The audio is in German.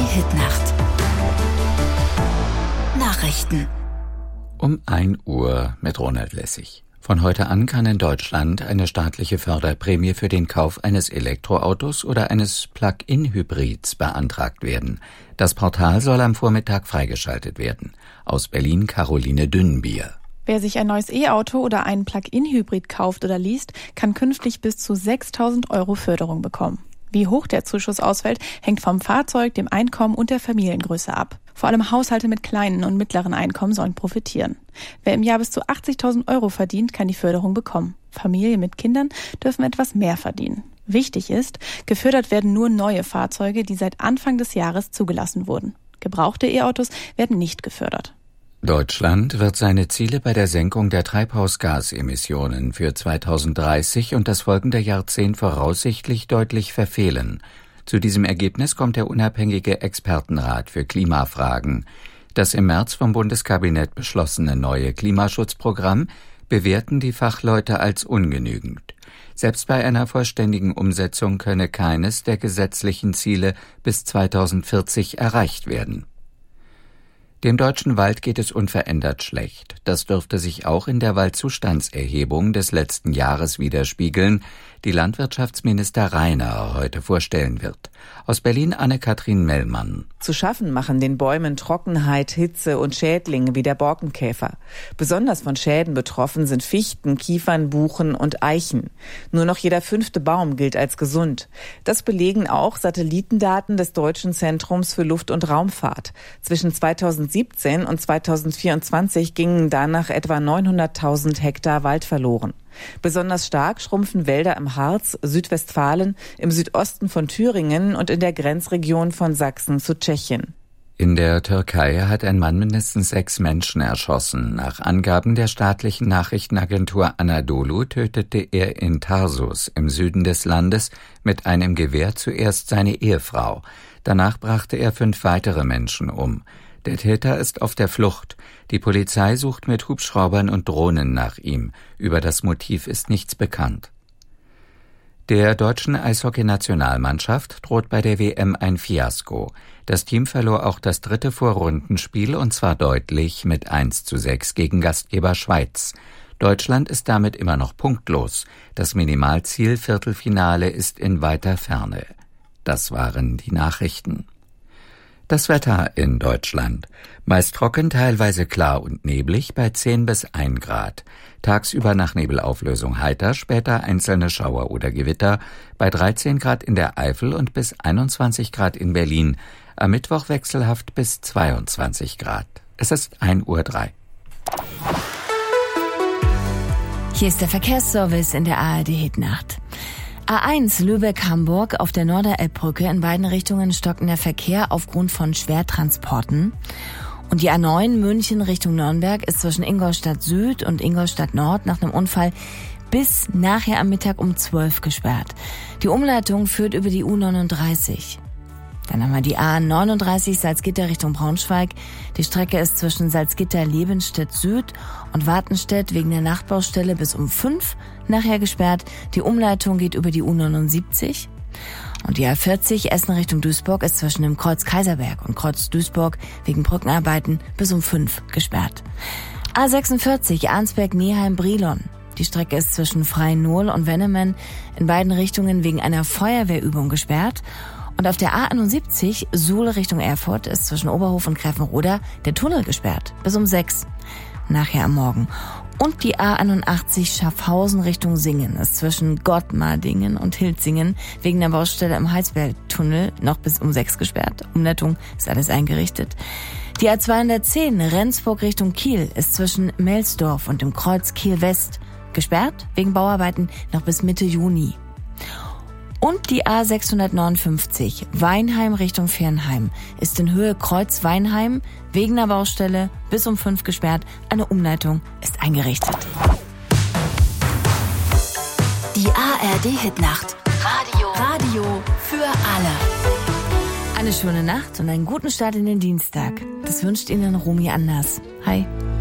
ARD-Hitnacht. Nachrichten. Um 1 Uhr mit Ronald Lessig. Von heute an kann in Deutschland eine staatliche Förderprämie für den Kauf eines Elektroautos oder eines Plug-in-Hybrids beantragt werden. Das Portal soll am Vormittag freigeschaltet werden. Aus Berlin Caroline Dünnbier. Wer sich ein neues E-Auto oder einen Plug-in-Hybrid kauft oder liest, kann künftig bis zu 6.000 € Förderung bekommen. Wie hoch der Zuschuss ausfällt, hängt vom Fahrzeug, dem Einkommen und der Familiengröße ab. Vor allem Haushalte mit kleinen und mittleren Einkommen sollen profitieren. Wer im Jahr bis zu 80.000 € verdient, kann die Förderung bekommen. Familien mit Kindern dürfen etwas mehr verdienen. Wichtig ist, gefördert werden nur neue Fahrzeuge, die seit Anfang des Jahres zugelassen wurden. Gebrauchte E-Autos werden nicht gefördert. Deutschland wird seine Ziele bei der Senkung der Treibhausgasemissionen für 2030 und das folgende Jahrzehnt voraussichtlich deutlich verfehlen. Zu diesem Ergebnis kommt der unabhängige Expertenrat für Klimafragen. Das im März vom Bundeskabinett beschlossene neue Klimaschutzprogramm bewerten die Fachleute als ungenügend. Selbst bei einer vollständigen Umsetzung könne keines der gesetzlichen Ziele bis 2040 erreicht werden. Dem deutschen Wald geht es unverändert schlecht. Das dürfte sich auch in der Waldzustandserhebung des letzten Jahres widerspiegeln, die Landwirtschaftsminister Rainer heute vorstellen wird. Aus Berlin Anne-Kathrin Mellmann. Zu schaffen machen den Bäumen Trockenheit, Hitze und Schädlinge wie der Borkenkäfer. Besonders von Schäden betroffen sind Fichten, Kiefern, Buchen und Eichen. Nur noch jeder 5. Baum gilt als gesund. Das belegen auch Satellitendaten des Deutschen Zentrums für Luft- und Raumfahrt. Zwischen 2017 und 2024 gingen danach etwa 900.000 Hektar Wald verloren. Besonders stark schrumpfen Wälder im Harz, Südwestfalen, im Südosten von Thüringen und in der Grenzregion von Sachsen zu Tschechien. In der Türkei hat ein Mann mindestens 6 Menschen erschossen. Nach Angaben der staatlichen Nachrichtenagentur Anadolu tötete er in Tarsus im Süden des Landes mit einem Gewehr zuerst seine Ehefrau. Danach brachte er 5 weitere Menschen um. Der Täter ist auf der Flucht. Die Polizei sucht mit Hubschraubern und Drohnen nach ihm. Über das Motiv ist nichts bekannt. Der deutschen Eishockey-Nationalmannschaft droht bei der WM ein Fiasko. Das Team verlor auch das 3. Vorrundenspiel und zwar deutlich mit 1:6 gegen Gastgeber Schweiz. Deutschland ist damit immer noch punktlos. Das Minimalziel Viertelfinale ist in weiter Ferne. Das waren die Nachrichten. Das Wetter in Deutschland. Meist trocken, teilweise klar und neblig bei 10 bis 1 Grad. Tagsüber nach Nebelauflösung heiter, später einzelne Schauer oder Gewitter bei 13 Grad in der Eifel und bis 21 Grad in Berlin. Am Mittwoch wechselhaft bis 22 Grad. Es ist 1:03 Uhr. Hier ist der Verkehrsservice in der ARD-Hitnacht. A1 Lübeck-Hamburg auf der Norderelbbrücke in beiden Richtungen stockender Verkehr aufgrund von Schwertransporten. Und die A9 München Richtung Nürnberg ist zwischen Ingolstadt Süd und Ingolstadt Nord nach einem Unfall bis nachher am Mittag um 12 gesperrt. Die Umleitung führt über die U39. Dann haben wir die A39 Salzgitter Richtung Braunschweig. Die Strecke ist zwischen Salzgitter-Lebenstedt Süd und Wartenstedt wegen der Nachtbaustelle bis um 5 nachher gesperrt. Die Umleitung geht über die U79. Und die A40 Essen Richtung Duisburg ist zwischen dem Kreuz Kaiserberg und Kreuz Duisburg wegen Brückenarbeiten bis um 5 gesperrt. A46 Arnsberg-Neheim-Brilon. Die Strecke ist zwischen Freien-Nohl und Wennemen in beiden Richtungen wegen einer Feuerwehrübung gesperrt. Und auf der A71 Suhl Richtung Erfurt ist zwischen Oberhof und Greffenroda der Tunnel gesperrt bis um 6 nachher am Morgen. Und die A81 Schaffhausen Richtung Singen ist zwischen Gottmardingen und Hilzingen wegen der Baustelle im Heizbergtunnel noch bis um 6 gesperrt. Umleitung ist alles eingerichtet. Die A210 Rendsburg Richtung Kiel ist zwischen Melsdorf und dem Kreuz Kiel West gesperrt wegen Bauarbeiten noch bis Mitte Juni. Und die A659 Weinheim Richtung Fernheim ist in Höhe Kreuz Weinheim wegen der Baustelle bis um 5 gesperrt. Eine Umleitung ist eingerichtet. Die ARD-Hitnacht. Radio für alle. Eine schöne Nacht und einen guten Start in den Dienstag. Das wünscht Ihnen Romy Anders. Hi.